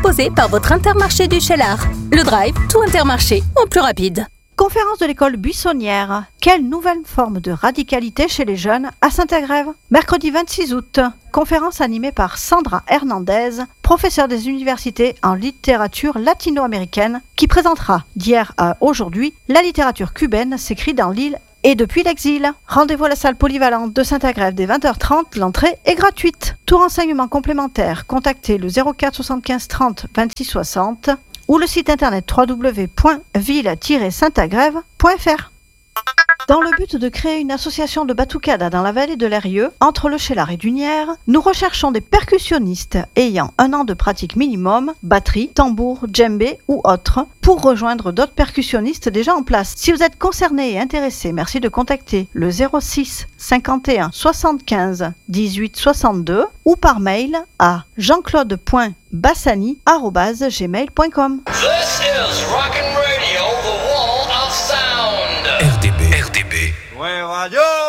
proposé par votre Intermarché du Cheylard. Le Drive, tout Intermarché, en plus rapide. Conférence de l'école buissonnière. Quelle nouvelle forme de radicalité chez les jeunes à Saint-Agrève? Mercredi 26 août. Conférence animée par Sandra Hernandez, professeure des universités en littérature latino-américaine, qui présentera d'hier à aujourd'hui la littérature cubaine s'écrit dans l'île et depuis l'exil. Rendez-vous à la salle polyvalente de Saint-Agrève dès 20h30. L'entrée est gratuite. Tout renseignement complémentaire, contactez le 04 75 30 26 60 ou le site internet www.ville-saintagrève.fr. Dans le but de créer une association de batucada dans la vallée de l'Eyrieux, entre le Cheylard et Dunières, nous recherchons des percussionnistes ayant 1 an de pratique minimum, batterie, tambour, djembé ou autre, pour rejoindre d'autres percussionnistes déjà en place. Si vous êtes concerné et intéressé, merci de contacter le 06 51 75 18 62 ou par mail à jean-claude.bassani@gmail.com. This is Rockin' Radio, the wall of sound. RDB. Ouais, radio.